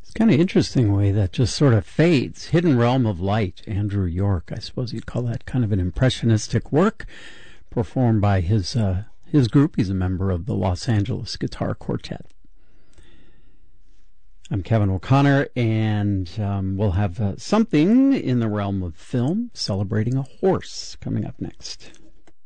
It's kind of interesting way that just sort of fades. Hidden Realm of Light, Andrew York. I suppose you'd call that kind of an impressionistic work performed by his group. He's a member of the Los Angeles Guitar Quartet. I'm Kevin O'Connor, and we'll have something in the realm of film celebrating a horse coming up next.